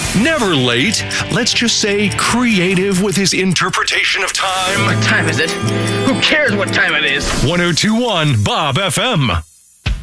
Never late. Let's just say creative with his interpretation of time. What time is it? Who cares what time it is? 1021 Bob FM.